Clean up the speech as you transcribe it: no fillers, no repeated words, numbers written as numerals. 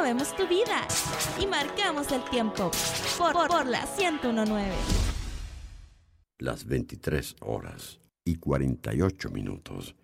movemos tu vida y marcamos el tiempo por la 101.9. Las 23 horas y 48 minutos.